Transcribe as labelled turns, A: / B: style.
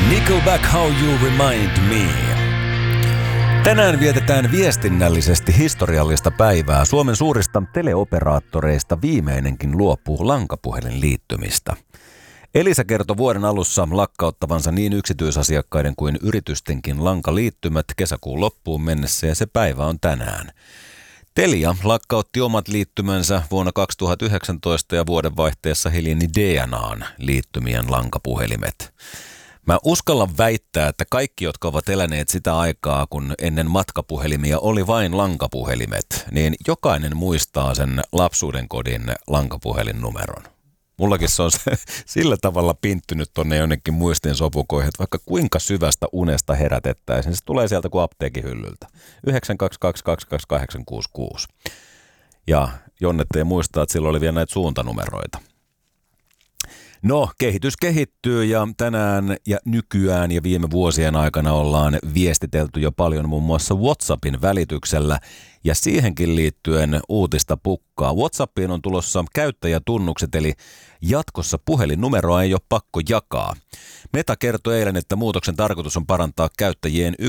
A: Nickelback, How You Remind Me. Tänään vietetään viestinnällisesti historiallista päivää. Suomen suurista teleoperaattoreista viimeinenkin luopuu lankapuhelinliittymistä. Elisa kertoi vuoden alussa lakkauttavansa niin yksityisasiakkaiden kuin yritystenkin lankaliittymät kesäkuun loppuun mennessä, ja se päivä on tänään. Telia lakkautti omat liittymänsä vuonna 2019 ja vuodenvaihteessa hiljeni DNAn liittymien lankapuhelimet. Mä uskallan väittää, että kaikki, jotka ovat eläneet sitä aikaa, kun ennen matkapuhelimia oli vain lankapuhelimet, niin jokainen muistaa sen lapsuuden kodin lankapuhelinnumeron. Mullakin se on sillä tavalla pinttynyt tonne jonnekin muistin sopukoihin, että vaikka kuinka syvästä unesta herätettäisiin, niin se tulee sieltä kuin apteekin hyllyltä. 922228866. Ja Jonnette muistaa, että silloin oli vielä näitä suuntanumeroita. No, kehitys kehittyy ja tänään ja nykyään ja viime vuosien aikana ollaan viestitelty jo paljon muun muassa WhatsAppin välityksellä ja siihenkin liittyen uutista pukkaa. WhatsAppiin on tulossa käyttäjätunnukset, eli jatkossa puhelinnumeroa ei ole pakko jakaa. Meta kertoi eilen, että muutoksen tarkoitus on parantaa käyttäjien